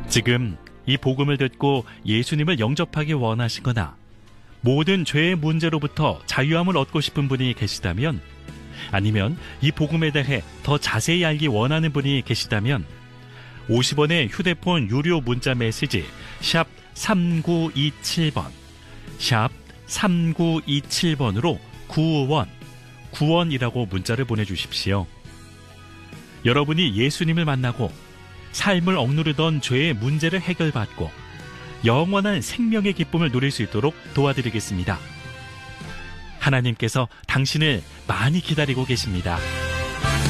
지금 이 복음을 듣고 예수님을 영접하기 원하시거나 모든 죄의 문제로부터 자유함을 얻고 싶은 분이 계시다면, 아니면 이 복음에 대해 더 자세히 알기 원하는 분이 계시다면 50원의 휴대폰 유료 문자 메시지 샵 3927번, 샵 3927번으로 구원이라고 문자를 보내주십시오. 여러분이 예수님을 만나고 삶을 억누르던 죄의 문제를 해결받고 영원한 생명의 기쁨을 누릴 수 있도록 도와드리겠습니다. 하나님께서 당신을 많이 기다리고 계십니다.